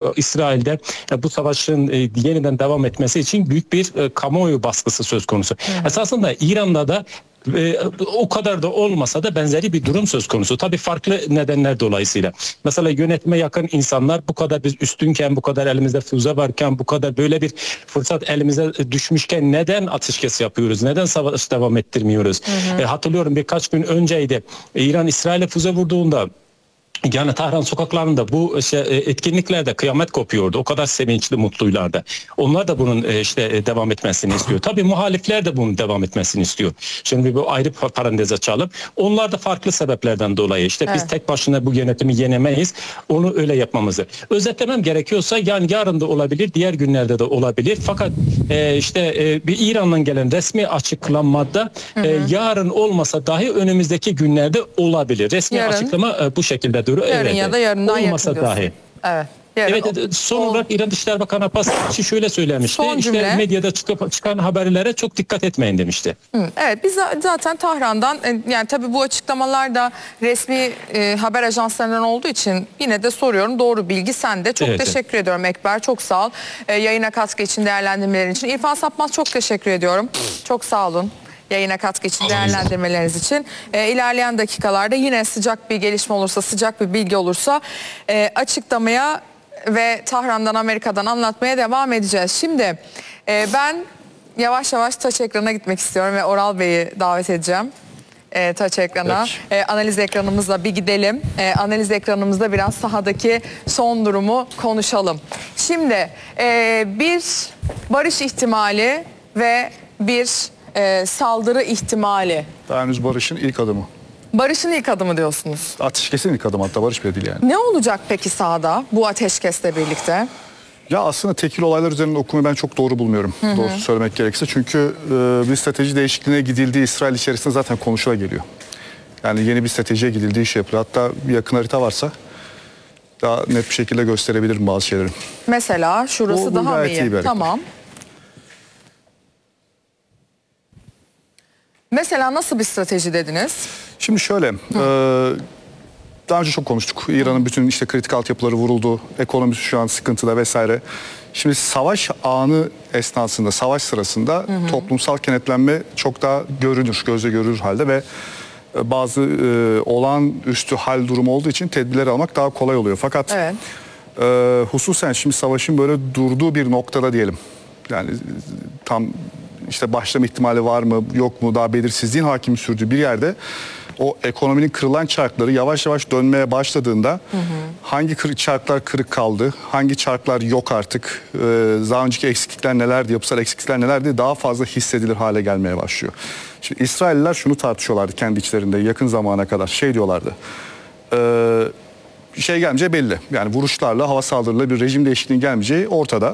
İsrail'de bu savaşın yeniden devam etmesi için büyük bir kamuoyu baskısı söz konusu. Esasında İran'da da o kadar da olmasa da benzeri bir durum söz konusu. Tabii farklı nedenler dolayısıyla. Mesela yönetime yakın insanlar bu kadar biz üstünken, bu kadar elimizde füze varken, bu kadar böyle bir fırsat elimize düşmüşken neden ateşkes yapıyoruz? Neden savaş devam ettirmiyoruz? Hatırlıyorum birkaç gün önceydi. İran İsrail'e füze vurduğunda yani Tahran sokaklarında bu etkinliklerde kıyamet kopuyordu. O kadar sevinçli, mutluylardı. Onlar da bunun devam etmesini istiyor. Tabii muhalifler de bunun devam etmesini istiyor. Şimdi bu ayrı parantez açalım. Onlar da farklı sebeplerden dolayı biz tek başına bu yönetimi yenemeyiz. Onu öyle yapmamızı. Özetlemem gerekiyorsa yani yarın da olabilir, diğer günlerde de olabilir. Fakat bir İran'dan gelen resmi açıklamada yarın olmasa dahi önümüzdeki günlerde olabilir. Resmi açıklama bu şekilde. Yarın ya da yarından olmasa dahi. Evet. Son olarak İran Dışişleri Bakanı Abbas şöyle söylemişti. Medyada çıkan haberlere çok dikkat etmeyin demişti. Evet, biz zaten Tahran'dan yani tabii bu açıklamalar da resmi haber ajanslarından olduğu için yine de soruyorum. Doğru bilgi sende. Çok teşekkür ediyorum Ekber. Çok sağ ol. Yayına katkı için, değerlendirmelerin için. İrfan Sapmaz çok teşekkür ediyorum. Çok sağ olun. Yayına katkı için, değerlendirmeleriniz için. İlerleyen dakikalarda yine sıcak bir gelişme olursa, sıcak bir bilgi olursa açıklamaya ve Tahran'dan, Amerika'dan anlatmaya devam edeceğiz. Şimdi ben yavaş yavaş taç ekrana gitmek istiyorum ve Oral Bey'i davet edeceğim. Taç ekrana. Analiz ekranımızla bir gidelim. Analiz ekranımızda biraz sahadaki son durumu konuşalım. Şimdi bir barış ihtimali ve bir saldırı ihtimali. Daha henüz barışın ilk adımı. Barışın ilk adımı diyorsunuz. Ateşkesin ilk adımı, hatta barış bile değil yani. Ne olacak peki sahada bu ateşkesle birlikte? Ya aslında tekil olaylar üzerinde okumayı ben çok doğru bulmuyorum. Doğrusu söylemek gerekirse. Çünkü bir strateji değişikliğine gidildiği İsrail içerisinde zaten konuşula geliyor. Yani yeni bir stratejiye gidildiği iş yapılıyor. Hatta bir yakın harita varsa daha net bir şekilde gösterebilirim bazı şeyleri. Mesela şurası daha mı iyi? Tamam. Mesela nasıl bir strateji dediniz? Şimdi şöyle, daha önce çok konuştuk. İran'ın bütün kritik altyapıları vuruldu, ekonomisi şu an sıkıntıda vesaire. Şimdi savaş anı esnasında, savaş sırasında toplumsal kenetlenme çok daha görünür, gözle görülür halde ve bazı olağanüstü hal durumu olduğu için tedbirler almak daha kolay oluyor. Fakat hususen şimdi savaşın böyle durduğu bir noktada diyelim. Yani tam başlama ihtimali var mı yok mu, daha belirsizliğin hakim sürdüğü bir yerde o ekonominin kırılan çarkları yavaş yavaş dönmeye başladığında hangi çarklar kırık kaldı, hangi çarklar yok artık, daha önceki eksiklikler nelerdi, yapısal eksiklikler nelerdi daha fazla hissedilir hale gelmeye başlıyor. Şimdi İsrailliler şunu tartışıyorlardı kendi içlerinde yakın zamana kadar, diyorlardı. Gelmeyeceği belli. Yani vuruşlarla, hava saldırılarıyla bir rejim değişikliğinin gelmeyeceği ortada.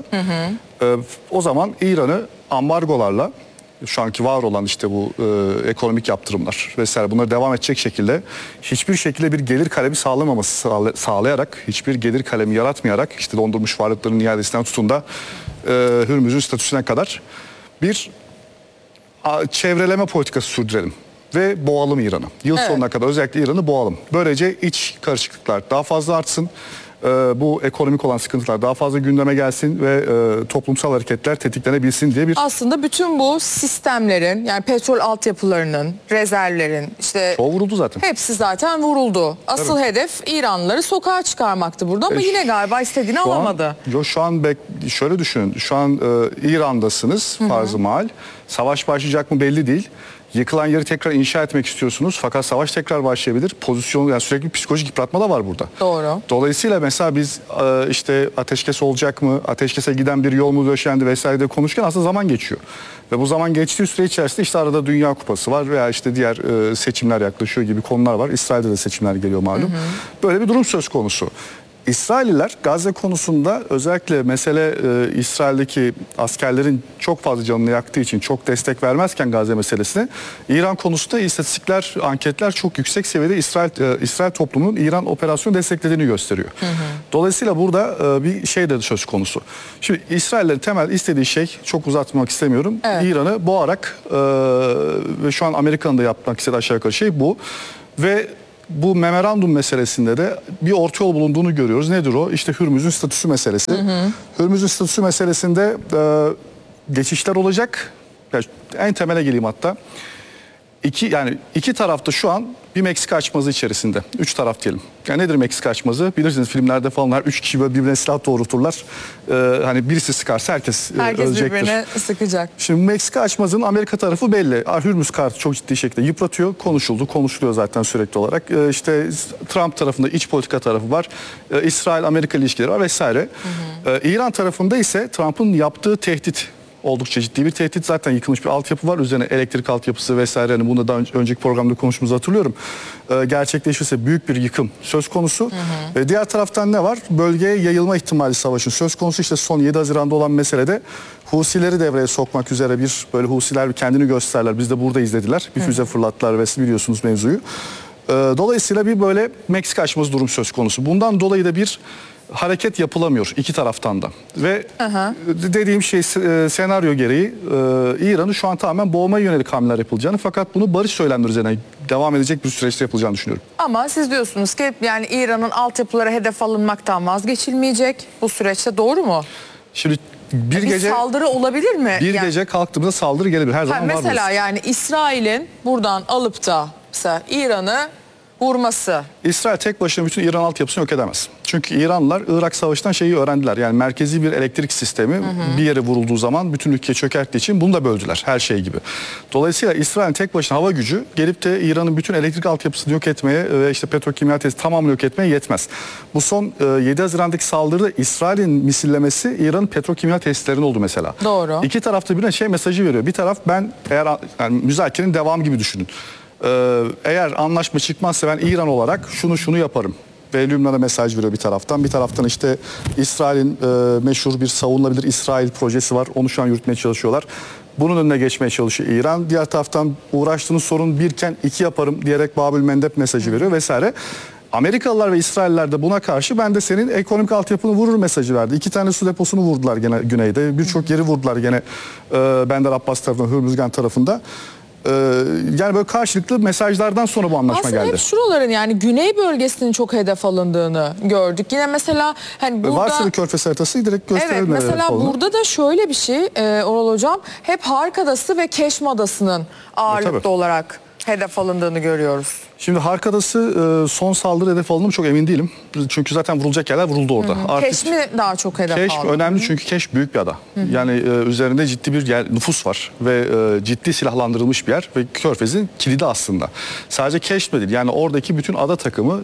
O zaman İran'ı ambargolarla, şu anki var olan bu ekonomik yaptırımlar vesaire, bunları devam edecek şekilde hiçbir şekilde bir gelir kalemi sağlayarak, hiçbir gelir kalemi yaratmayarak, dondurmuş varlıkların iadesinden tutun da Hürmüz'ün statüsüne kadar bir çevreleme politikası sürdürelim. Ve boğalım İran'ı. Yıl sonuna kadar özellikle İran'ı boğalım. Böylece iç karışıklıklar daha fazla artsın. Bu ekonomik olan sıkıntılar daha fazla gündeme gelsin ve toplumsal hareketler tetiklenebilsin diye bir... Aslında bütün bu sistemlerin, yani petrol altyapılarının, rezervlerin çoğu vuruldu zaten. Hepsi zaten vuruldu. Asıl hedef İranlıları sokağa çıkarmaktı burada ama yine galiba istediğini alamadı. Şu an şöyle düşünün. Şu an İran'dasınız farz-ı mahal. Savaş başlayacak mı belli değil. Yıkılan yeri tekrar inşa etmek istiyorsunuz fakat savaş tekrar başlayabilir. Yani sürekli psikolojik yıpratma da var burada. Doğru. Dolayısıyla mesela biz ateşkes olacak mı, ateşkese giden bir yol mu döşendi vesaire de konuşurken aslında zaman geçiyor. Ve bu zaman geçtiği süre içerisinde arada Dünya Kupası var veya diğer seçimler yaklaşıyor gibi konular var. İsrail'de de seçimler geliyor malum. Böyle bir durum söz konusu. İsrailliler Gazze konusunda özellikle mesele İsrail'deki askerlerin çok fazla canını yaktığı için çok destek vermezken Gazze meselesine, İran konusunda istatistikler, anketler çok yüksek seviyede İsrail toplumunun İran operasyonu desteklediğini gösteriyor. Dolayısıyla burada bir de söz konusu. Şimdi İsraillerin temel istediği şey, çok uzatmak istemiyorum, İran'ı boğarak ve şu an Amerika'nın da yapmak istediği aşağı yukarı bu ve bu memorandum meselesinde de bir orta yol bulunduğunu görüyoruz. Nedir o? İşte Hürmüz'ün statüsü meselesi. Hürmüz'ün statüsü meselesinde geçişler olacak. Yani en temele geleyim hatta. İki tarafta şu an bir Meksika açmazı içerisinde. 3 taraf diyelim. Yani nedir Meksika açmazı? Bilirsiniz filmlerde falan 3 kişi böyle birbirine silah doğrulturlar. Hani birisi sıkarsa herkes ölecektir. birbirine sıkacak. Şimdi Meksika açmazının Amerika tarafı belli. Hürmüz kartı çok ciddi şekilde yıpratıyor. Konuşuluyor zaten sürekli olarak. İşte Trump tarafında iç politika tarafı var. İsrail-Amerika ilişkileri var vesaire. İran tarafında ise Trump'ın yaptığı tehdit oldukça ciddi bir tehdit. Zaten yıkılmış bir altyapı var. Üzerine elektrik altyapısı vesaire. Hani bunu daha önceki programda konuştuğumuzu hatırlıyorum. Gerçekleşirse büyük bir yıkım söz konusu. Diğer taraftan ne var? Bölgeye yayılma ihtimali savaşın söz konusu. İşte son 7 Haziran'da olan meselede Husileri devreye sokmak üzere böyle Husiler kendini gösterler. Biz de burada izlediler. Bir füze fırlattılar ve biliyorsunuz mevzuyu. Dolayısıyla bir böyle Meksika açmazı durum söz konusu. Bundan dolayı da bir hareket yapılamıyor iki taraftan da. Ve dediğim şey senaryo gereği İran'ı şu an tamamen boğmaya yönelik hamleler yapılacağını, fakat bunu barış söylemleri üzerine devam edecek bir süreçte yapılacağını düşünüyorum. Ama siz diyorsunuz ki yani İran'ın altyapıları hedef alınmaktan vazgeçilmeyecek bu süreçte, doğru mu? Şimdi bir gece saldırı olabilir mi? Bir gece kalktığımızda saldırı gelebilir. Her zaman var. Mesela yani İsrail'in buradan alıp da mesela İran'ı vurması. İsrail tek başına bütün İran altyapısını yok edemez. Çünkü İranlılar Irak Savaşı'ndan şeyi öğrendiler. Yani merkezi bir elektrik sistemi bir yere vurulduğu zaman bütün ülke çökerttiği için bunu da böldüler. Her şey gibi. Dolayısıyla İsrail'in tek başına hava gücü gelip de İran'ın bütün elektrik altyapısını yok etmeye ve işte petrokimya tesisi tamamını yok etmeye yetmez. Bu son 7 Haziran'daki saldırıda İsrail'in misillemesi İran'ın petrokimya tesislerinin oldu mesela. Doğru. İki tarafta birbirine şey mesajı veriyor. Bir taraf yani müzakerenin devamı gibi düşünün. Eğer anlaşma çıkmazsa ben İran olarak şunu yaparım ve Lübnan'a mesaj veriyor bir taraftan. Bir taraftan işte İsrail'in meşhur bir savunulabilir İsrail projesi var. Onu şu an yürütmeye çalışıyorlar. Bunun önüne geçmeye çalışıyor İran. Diğer taraftan uğraştığınız sorun birken 2 yaparım diyerek Babül Mendeb mesajı veriyor vesaire. Amerikalılar ve İsrailler de buna karşı ben de senin ekonomik altyapını vurur mesajı verdi. 2 tane su deposunu vurdular gene güneyde. Birçok yeri vurdular gene Bender Abbas tarafından, Hürmüzgan tarafında. Yani böyle karşılıklı mesajlardan sonra bu anlaşma geldi. Aslında hep şuraların, yani güney bölgesinin çok hedef alındığını gördük. Yine mesela hani burada... Varsa bir Körfez haritası direkt gösterelim. Evet, mesela burada da şöyle bir şey Oral Hocam, hep Hark Adası ve Keşm Adası'nın ağırlıklı olarak hedef alındığını görüyoruz. Şimdi Hark Adası son saldırı hedef alındı mı çok emin değilim. Çünkü zaten vurulacak yerler vuruldu orada. Keşm'i daha çok hedef aldı. Keşm önemli çünkü Keşm büyük bir ada. Yani üzerinde ciddi bir nüfus var ve ciddi silahlandırılmış bir yer ve Körfez'in kilidi aslında. Sadece Keşm değil, yani oradaki bütün ada takımı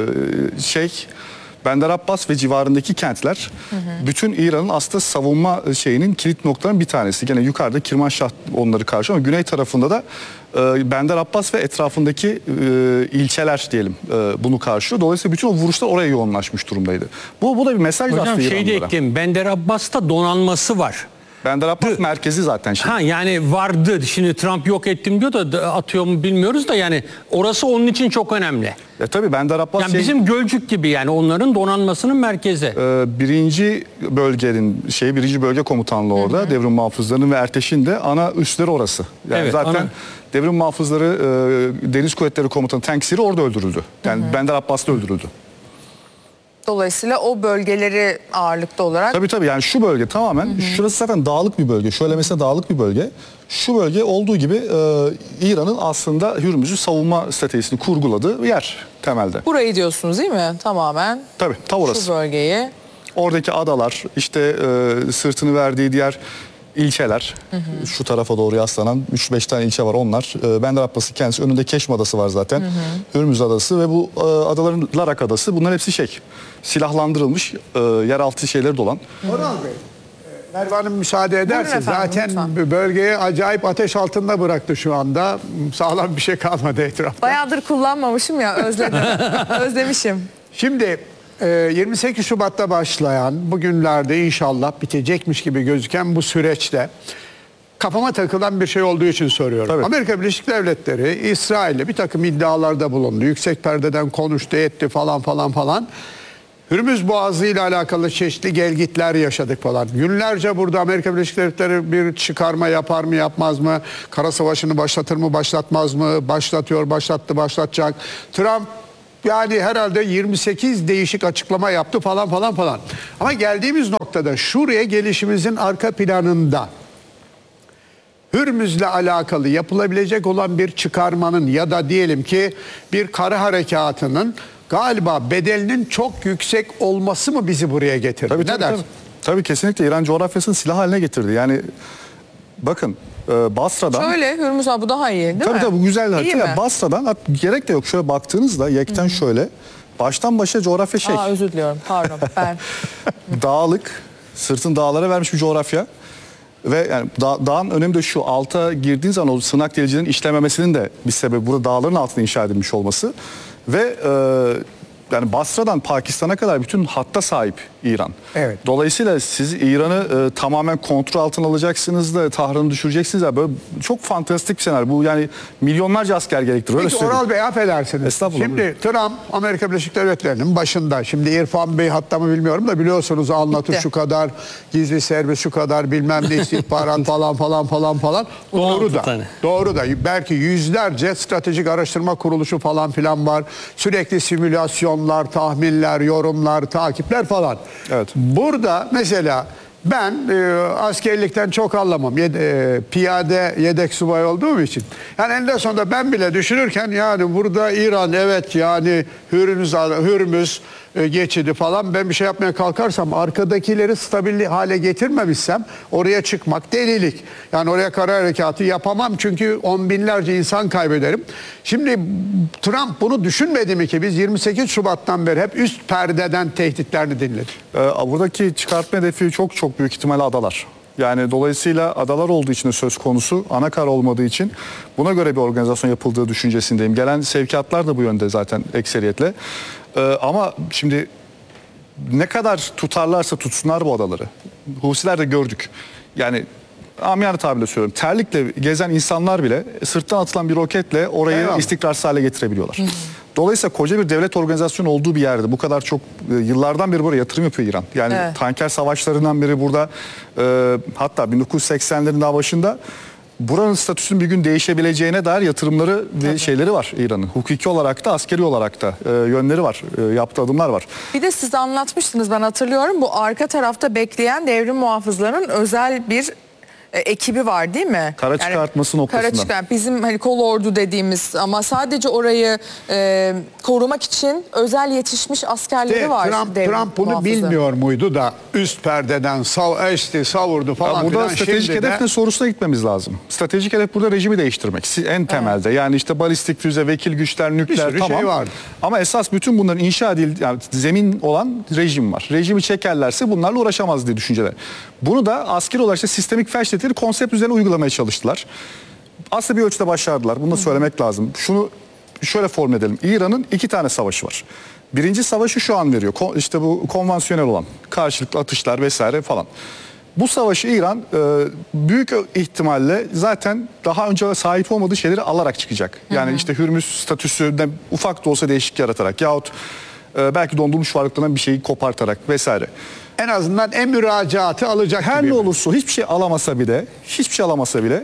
Bender Abbas ve civarındaki kentler bütün İran'ın aslında savunma şeyinin kilit noktalarının bir tanesi. Gene yukarıda Kirmanşah onları karşı, ama güney tarafında da Bender Abbas ve etrafındaki ilçeler diyelim bunu karşılıyor. Dolayısıyla bütün o vuruşlar oraya yoğunlaşmış durumdaydı. Bu da bir mesaj aslında İranlılara. Hocam İranlılara. ekleyeyim. Bender Abbas'ta donanması var. Bender Abbas merkezi zaten. Yani vardı. Şimdi Trump yok ettim diyor da atıyor mu bilmiyoruz da, yani orası onun için çok önemli. Tabii Bender Abbas Yani bizim Gölcük gibi, yani onların donanmasının merkezi. birinci bölge komutanlığı orada. Devrim muhafızlarının ve Erteş'in de ana üsleri orası. Yani Evet, zaten devrim muhafızları Deniz Kuvvetleri Komutanı Tanksiri orada öldürüldü. Yani Bender Abbas'ta öldürüldü. Dolayısıyla o bölgeleri ağırlıklı olarak... Tabii yani şu bölge tamamen, şurası zaten dağlık bir bölge. Şöyle mesela dağlık bir bölge. Şu bölge olduğu gibi İran'ın aslında Hürmüz'ü savunma stratejisini kurguladığı bir yer temelde. Burayı diyorsunuz değil mi? Tamamen. Tabii orası. Şu bölgeyi. Oradaki adalar, işte sırtını verdiği diğer ilçeler, şu tarafa doğru yaslanan 3-5 tane ilçe var onlar. Bender Abbas'ın kendisi, önünde Keşm Adası var zaten. Hürmüz Adası ve bu adaların Larak Adası, bunların hepsi silahlandırılmış, yeraltı şeyleri dolan. Oral Bey, Merve Hanım müsaade ederse zaten lütfen. bölgeyi acayip ateş altında bıraktı şu anda. Sağlam bir şey kalmadı etrafta. Bayağıdır kullanmamışım ya, özledim. Özlemişim. Şimdi 28 Şubat'ta başlayan, bugünlerde inşallah bitecekmiş gibi gözüken bu süreçte kafama takılan bir şey olduğu için soruyorum. Tabii. Amerika Birleşik Devletleri İsrail'le bir takım iddialarda bulundu. Yüksek perdeden konuştu, etti falan. Hürmüz Boğazı ile alakalı çeşitli gelgitler yaşadık falan. Günlerce burada Amerika Birleşik Devletleri bir çıkarma yapar mı yapmaz mı? Kara Savaşı'nı başlatır mı başlatmaz mı? Başlatıyor, başlattı, başlatacak. Trump yani herhalde 28 değişik açıklama yaptı falan falan falan. Ama geldiğimiz noktada şuraya gelişimizin arka planında Hürmüz'le alakalı yapılabilecek olan bir çıkarmanın ya da diyelim ki bir kara harekatının galiba bedelinin çok yüksek olması mı bizi buraya getirdi? Tabii, Ne tabii, dersin? tabii. Tabii kesinlikle İran coğrafyasını silah haline getirdi. Yani bakın Basra'dan... Şöyle Hürmüz abi bu daha iyi değil mi? Tabii bu güzel İyi harita. mi? Ya Basra'dan gerek de yok. Şöyle baktığınızda yekten şöyle baştan başa coğrafya Özür diliyorum pardon ben. dağlık, sırtın dağlara vermiş bir coğrafya. Ve yani dağın önemi de şu, alta girdiğin zaman o sığınak delicilerin işlememesinin de bir sebebi burada dağların altında inşa edilmiş olması. Ve yani Basra'dan Pakistan'a kadar bütün hatta sahip İran. Evet. Dolayısıyla siz İran'ı tamamen kontrol altına alacaksınız da Tahran'ı düşüreceksiniz ya, böyle çok fantastik bir senaryo. Bu yani milyonlarca asker gerektirir. Peki Oral Bey affedersiniz. Estağfurullah, Şimdi Trump Amerika Birleşik Devletleri'nin başında. Şimdi İrfan Bey hatta mı bilmiyorum da biliyorsunuz anlatır Bitti. şu kadar, gizli servis şu kadar, bilmem ne istihbarat falan falan falan falan. Doğru 16 da. tane. Doğru da. Belki yüzlerce stratejik araştırma kuruluşu falan filan var. Sürekli simülasyonlar, tahminler, yorumlar, takipler falan. Evet. Burada mesela ben askerlikten çok anlamam. Piyade yedek subay olduğum için. Yani eninde sonunda ben bile düşünürken yani burada İran evet yani Hürmüz geçidi falan, ben bir şey yapmaya kalkarsam arkadakileri stabil hale getirmemişsem oraya çıkmak delilik. Yani oraya kara harekatı yapamam çünkü on binlerce insan kaybederim. Şimdi Trump bunu düşünmedi mi ki biz 28 Şubat'tan beri hep üst perdeden tehditlerini dinledik. Buradaki çıkartma hedefi çok büyük ihtimalle adalar. Yani dolayısıyla adalar olduğu için de söz konusu, ana kara olmadığı için buna göre bir organizasyon yapıldığı düşüncesindeyim. Gelen sevkiyatlar da bu yönde zaten ekseriyetle. Ama şimdi ne kadar tutarlarsa tutsunlar bu adaları. Husiler de gördük. Yani amiyane tabirle söylüyorum. Terlikle gezen insanlar bile sırttan atılan bir roketle orayı Eyvallah. istikrarsız hale getirebiliyorlar. Dolayısıyla koca bir devlet organizasyonu olduğu bir yerde bu kadar çok yıllardan beri buraya yatırım yapıyor İran. Yani Evet. tanker savaşlarından beri burada hatta 1980'lerin daha başında buranın statüsünün bir gün değişebileceğine dair yatırımları ve şeyleri var İran'ın. Hukuki olarak da askeri olarak da yönleri var. Yaptığı adımlar var. Bir de siz anlatmıştınız ben hatırlıyorum, bu arka tarafta bekleyen devrim muhafızlarının özel bir ekibi var değil mi? Kara çıkartması noktasında. Kara çıkart, bizim hani kol ordu dediğimiz ama sadece orayı korumak için özel yetişmiş askerleri var. Trump bunu muhafızı. bilmiyor muydu da üst perdeden savurdu falan Burada filan. stratejik Şimdi hedef de- ne sorusuna gitmemiz lazım. Stratejik hedef burada rejimi değiştirmek. En temelde. Yani işte balistik füze, vekil güçler, nükleer sürü tamam. şey vardı. Ama esas bütün bunların inşa edildiği yani zemin olan rejim var. Rejimi çekerlerse bunlarla uğraşamaz diye düşünceler. Bunu da askeri olarak işte sistemik felç dedikleri konsept üzerine uygulamaya çalıştılar. Aslında bir ölçüde başardılar. Bunu da söylemek lazım. Şunu şöyle formüle edelim. İran'ın 2 tane savaşı var. Birinci savaşı şu an veriyor. İşte bu konvansiyonel olan karşılıklı atışlar vesaire falan. Bu savaşı İran büyük ihtimalle zaten daha önce sahip olmadığı şeyleri alarak çıkacak. Yani işte Hürmüz statüsünde ufak da olsa değişiklik yaratarak yahut belki dondurulmuş varlıklarından bir şeyi kopartarak vesaire. en azından müracaatı alacak Her gibi. ne olursa hiçbir şey alamasa bile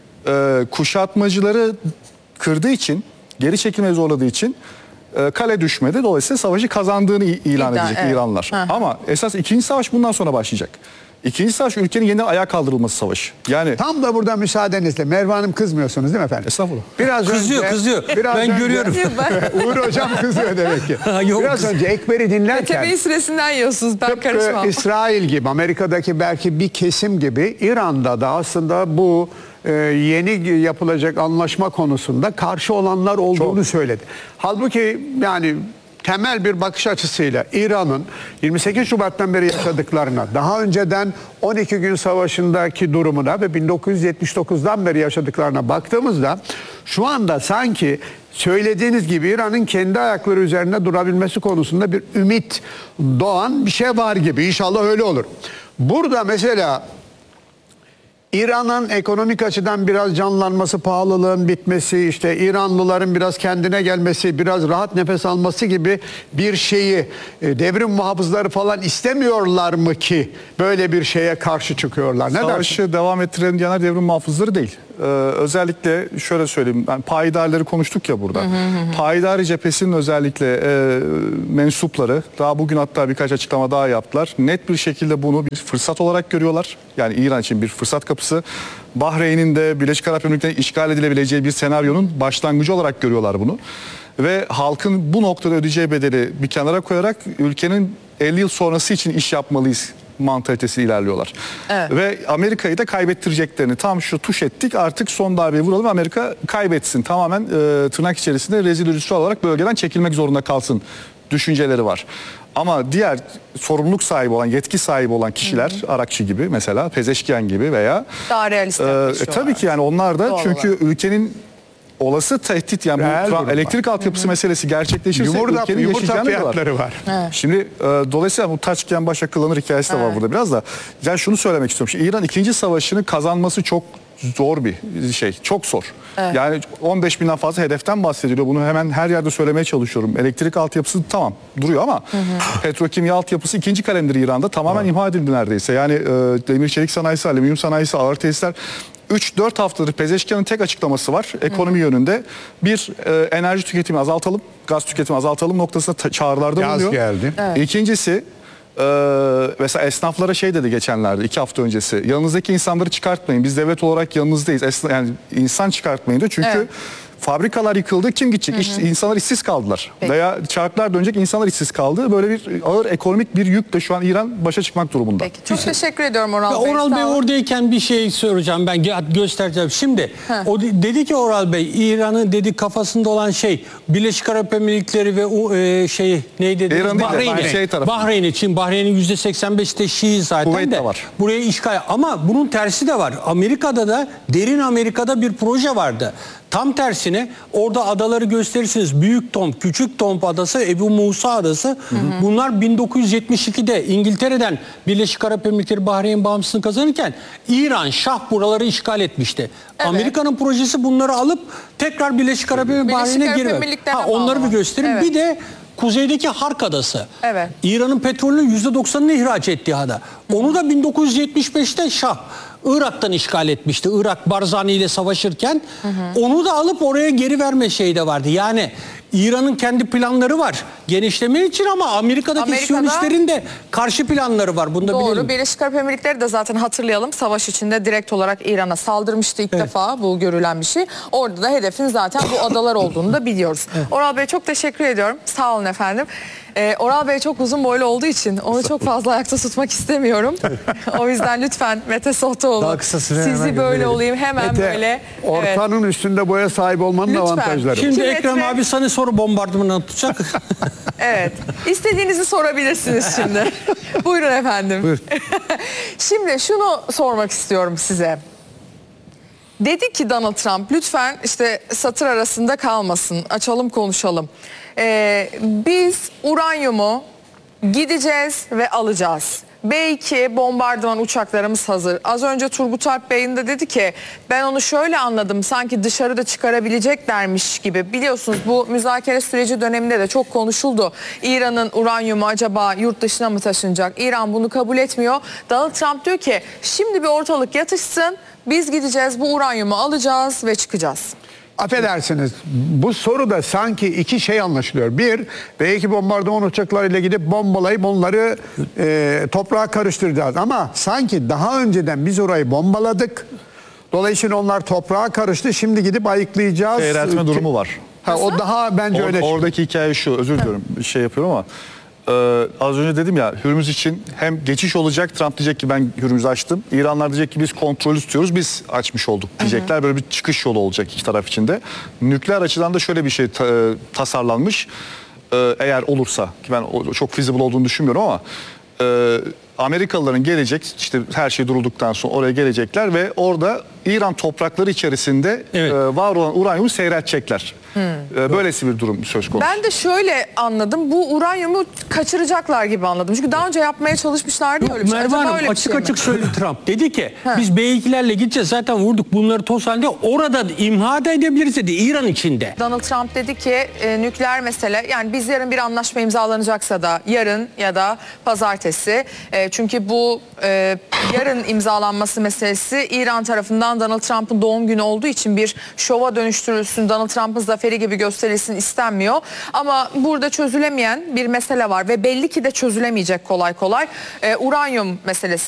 kuşatmacıları kırdığı için, geri çekilmeye zorladığı için kale düşmedi. Dolayısıyla savaşı kazandığını ilan edecek evet. İranlılar. Hı hı. Ama esas ikinci savaş bundan sonra başlayacak. İkinci savaş ülkenin yeniden ayağa kaldırılması savaşı. Yani Tam da burada müsaadenizle Merve Hanım, kızmıyorsunuz değil mi efendim? estağfurullah. Biraz Kızıyor, kızıyor. Ben görüyorum. Uğur Hocam kızıyor demek ki. Yok, Biraz önce Ekber'i dinlerken Tebeyi süresinden yiyorsunuz, ben karışmam. tıpkı İsrail gibi, Amerika'daki belki bir kesim gibi İran'da da aslında bu yeni yapılacak anlaşma konusunda karşı olanlar olduğunu söyledi. Halbuki yani temel bir bakış açısıyla İran'ın 28 Şubat'tan beri yaşadıklarına, daha önceden 12 gün savaşındaki durumuna ve 1979'dan beri yaşadıklarına baktığımızda şu anda sanki söylediğiniz gibi İran'ın kendi ayakları üzerinde durabilmesi konusunda bir ümit doğan bir şey var gibi. İnşallah öyle olur. Burada mesela İran'ın ekonomik açıdan biraz canlanması, pahalılığın bitmesi, işte İranlıların biraz kendine gelmesi, biraz rahat nefes alması gibi bir şeyi devrim muhafızları falan istemiyorlar mı ki böyle bir şeye karşı çıkıyorlar? Ne dersin? Savaşı devam ettirelim diyenler devrim muhafızları değil. özellikle şöyle söyleyeyim, ben payidarları konuştuk ya burada. Payidar cephesinin özellikle mensupları daha bugün hatta birkaç açıklama daha yaptılar. Net bir şekilde bunu bir fırsat olarak görüyorlar. Yani İran için bir fırsat kapısı. Bahreyn'in de Birleşik Arap Emirlikleri'nin işgal edilebileceği bir senaryonun başlangıcı olarak görüyorlar bunu. Ve halkın bu noktada ödeyeceği bedeli bir kenara koyarak ülkenin 50 yıl sonrası için iş yapmalıyız mantalitesi ilerliyorlar. Evet. Ve Amerika'yı da kaybettireceklerini tam şu tuş ettik, artık son darbeyi vuralım, Amerika kaybetsin. Tamamen tırnak içerisinde rezil rüsva olarak bölgeden çekilmek zorunda kalsın düşünceleri var. Ama diğer sorumluluk sahibi olan, yetki sahibi olan kişiler, Arakçı gibi mesela, Pezeşkiyan gibi veya Daha realist yaklaşıyorlar. tabii ki yani onlar da Doğal çünkü olarak. ülkenin olası tehdit, yani Reel bu durum elektrik altyapısı meselesi gerçekleşirse ülkenin Yumurta yaşayacağını diyorlar. fiyatları var. Şimdi dolayısıyla bu taçken başa kılınır hikayesi de var burada biraz da. Yani şunu söylemek istiyorum. Şimdi İran 2. Savaşı'nı kazanması çok zor bir şey. Çok zor. Yani 15 binden fazla hedeften bahsediliyor. Bunu hemen her yerde söylemeye çalışıyorum. Elektrik altyapısı tamam duruyor ama petrokimya altyapısı 2. kalemdir İran'da. Tamamen imha edildi neredeyse. Yani demir çelik sanayisi, alüminyum sanayisi, ağır tesisler. 3-4 haftadır Pezeşkian'ın tek açıklaması var ekonomi yönünde. Bir, enerji tüketimi azaltalım, gaz tüketimi azaltalım noktasında çağrılarda Yaz bulunuyor. geldi. İkincisi, mesela esnaflara şey dedi geçenlerde, 2 hafta öncesi. Yanınızdaki insanları çıkartmayın. Biz devlet olarak yanınızdayız. Yani insan çıkartmayın diyor. Çünkü fabrikalar yıkıldı. Kim gidecek? İnsanlar işsiz kaldılar. Peki. Veya çarklar dönecek, insanlar işsiz kaldı. Böyle bir ağır ekonomik bir yükle şu an İran başa çıkmak durumunda. Peki. Çok teşekkür ediyorum Oral Bey. Oral Sağ Bey olun. oradayken bir şey soracağım, ben göstereceğim. Şimdi o dedi ki Oral Bey, İran'ın dedi kafasında olan şey Birleşik Arap Emirlikleri ve neydi? İran değil de Bahreyn'i. tarafı. Bahreyn'i, Çin, Bahreyn'in %85'te Şii zaten Kuveyt de de var. buraya işgal. Ama bunun tersi de var. Amerika'da da, derin Amerika'da bir proje vardı. Tam tersine orada adaları gösterirsiniz. Büyük Tomb, Küçük Tomb adası, Ebu Musa adası. Bunlar 1972'de İngiltere'den Birleşik Arap Emirlikleri Bahreyn bağımsızlığını kazanırken İran, Şah buraları işgal etmişti. Evet. Amerika'nın projesi bunları alıp tekrar Birleşik Arap Emirlikleri Birleşik Bahreyn'e Arap geri Emirlikleri'ne onları bir bağlamak. göstereyim. Evet. Bir de kuzeydeki Hark Adası. Evet. İran'ın petrolünün %90'ını ihraç ettiği ada. Onu da 1975'te Şah Irak'tan işgal etmişti. Irak Barzani ile savaşırken onu da alıp oraya geri verme şeyi de vardı. Yani İran'ın kendi planları var genişleme için ama Amerika'daki Siyonistlerin de karşı planları var. Bunu da Doğru. bilelim. Birleşik Arap Emirlikleri de zaten hatırlayalım savaş içinde direkt olarak İran'a saldırmıştı ilk defa, bu görülen bir şey. Orada da hedefin zaten bu adalar olduğunu da biliyoruz. Oral Bey çok teşekkür ediyorum. Sağ olun efendim. Oral Bey çok uzun boylu olduğu için onu çok fazla ayakta tutmak istemiyorum. O yüzden lütfen Mete Sohtoğlu, Daha kısa süre hemen sizi böyle gönderelim. olayım hemen Mete, böyle. ortanın üstünde boya sahip olmanın Lütfen. avantajları. Şimdi İki Ekrem metre- abi sana soru bombardımanı tutacak. Evet. İstediğinizi sorabilirsiniz şimdi. Buyurun efendim. Şimdi şunu sormak istiyorum size. Dedi ki Donald Trump, lütfen işte satır arasında kalmasın, açalım konuşalım. Biz uranyumu gideceğiz ve alacağız. B-2 bombardıman uçaklarımız hazır. Az önce Turgut Alp Bey'in de dedi ki ben onu şöyle anladım, sanki dışarıda çıkarabileceklermiş gibi. Biliyorsunuz bu müzakere süreci döneminde de çok konuşuldu. İran'ın uranyumu acaba yurt dışına mı taşınacak? İran bunu kabul etmiyor. Donald Trump diyor ki şimdi bir ortalık yatışsın, biz gideceğiz, bu uranyumu alacağız ve çıkacağız. Affedersiniz, bu soruda sanki iki şey anlaşılıyor. Bir, belki bombardıman uçaklarıyla gidip bombalayıp onları toprağa karıştıracağız. Ama sanki daha önceden biz orayı bombaladık. Dolayısıyla onlar toprağa karıştı. Şimdi gidip ayıklayacağız. Seyretme durumu var. O daha bence öyle. Oradaki hikaye şu, özür diliyorum bir şey yapıyorum ama az önce dedim ya, Hürmüz için hem geçiş olacak, Trump diyecek ki ben Hürmüz'ü açtım. İranlar diyecek ki biz kontrolü istiyoruz, biz açmış olduk diyecekler. Böyle bir çıkış yolu olacak iki taraf için de. Nükleer açıdan da şöyle bir şey tasarlanmış. Eğer olursa, ki ben çok feasible olduğunu düşünmüyorum ama Amerikalıların gelecek, işte her şey durulduktan sonra oraya gelecekler ve orada İran toprakları içerisinde var olan uranyumu seyredecekler. Böylesi bir durum söz konusu. Ben de şöyle anladım, bu uranyumu kaçıracaklar gibi anladım. Çünkü daha önce yapmaya çalışmışlardı Yok, öyle bir şey. Merve Acaba Hanım öyle bir açık şey mi? açık söyledi Trump. Dedi ki biz B2'lerle gideceğiz, zaten vurduk bunları toz halinde, orada imha da edebiliriz dedi, İran içinde. Donald Trump dedi ki nükleer mesele, yani biz yarın bir anlaşma imzalanacaksa da yarın ya da pazartesi, çünkü bu yarın imzalanması meselesi İran tarafından tarafından Donald Trump'ın doğum günü olduğu için bir şova dönüştürülsün, Donald Trump'ın zaferi gibi gösterilsin istenmiyor. Ama burada çözülemeyen bir mesele var ve belli ki de çözülemeyecek kolay kolay. Uranyum meselesi.